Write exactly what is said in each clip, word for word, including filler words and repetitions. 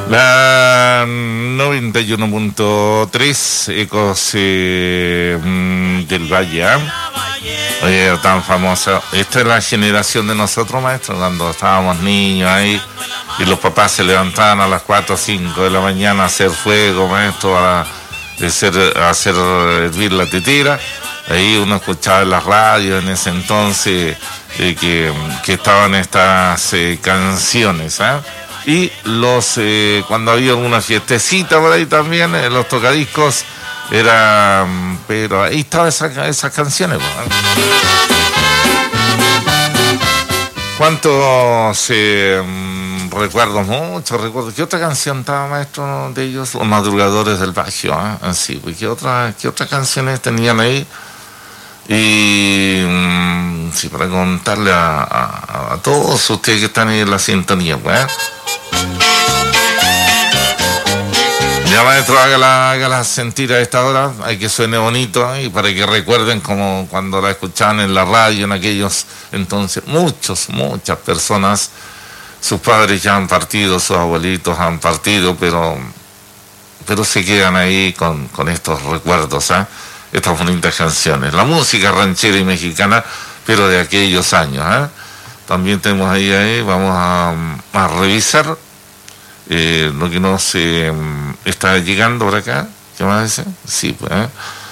La noventa y uno punto tres, Ecos eh, del Valle. ¿eh? Oye, tan famosa. Esta es la generación de nosotros, maestros, cuando estábamos niños ahí y los papás se levantaban a las cuatro o cinco de la mañana a hacer fuego, maestro, a, hacer, a hacer hervir la tetera. Ahí uno escuchaba en las radios en ese entonces eh, que, que estaban estas eh, canciones, ¿eh? Y los eh, cuando había una fiestecita por ahí también, eh, los tocadiscos eran, pero ahí estaban esas, esas canciones, ¿no? ¿Cuántos eh, recuerdos? Muchos recuerdos. ¿Qué otra canción estaba, maestro, de ellos? Los Madrugadores del Bajío, ¿eh? Así, ¿qué otra, qué otras canciones tenían ahí? Y mmm, sí, para contarle a, a, a todos ustedes que están ahí en la sintonía, pues. Ya, maestro, hágala, hágala sentir a esta hora, hay que suene bonito, ¿eh? Y para que recuerden como cuando la escuchaban en la radio en aquellos entonces. Muchos, muchas personas, sus padres ya han partido, sus abuelitos han partido, pero, pero se quedan ahí con, con estos recuerdos, ¿eh? Estas bonitas canciones, la música ranchera y mexicana, pero de aquellos años, ¿eh? También tenemos ahí, ahí vamos a, a revisar eh, lo que nos eh, está llegando por acá. ¿Qué más dice? Sí, pues. ¿eh?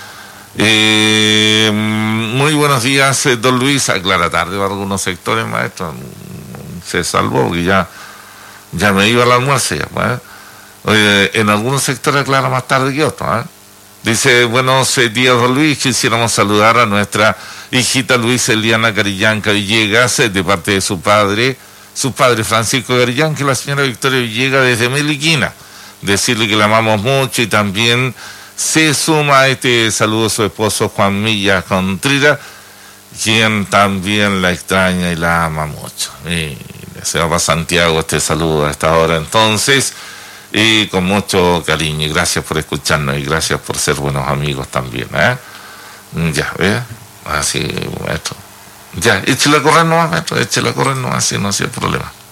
Eh, muy buenos días, eh, don Luis. Aclara tarde para algunos sectores, maestro. Se salvó porque ya, ya me iba al almuerzo ya, pues. ¿eh? Oye, en algunos sectores aclara más tarde que otros, ¿eh? Dice, buenos días, don Luis, quisiéramos saludar a nuestra hijita Luisa Eliana Garillanca Villegas, de parte de su padre, su padre Francisco Garillanca, y la señora Victoria Villegas desde Meliquina. Decirle que la amamos mucho y también se suma a este saludo su esposo Juan Milla Contreras, quien también la extraña y la ama mucho. Y deseo para Santiago este saludo a esta hora entonces. Y con mucho cariño, y gracias por escucharnos y gracias por ser buenos amigos también, ¿eh? Ya, ¿ves? Así, maestro. Ya, échela a correr nomás, maestro, échela a correr nomás, así no hacía problema.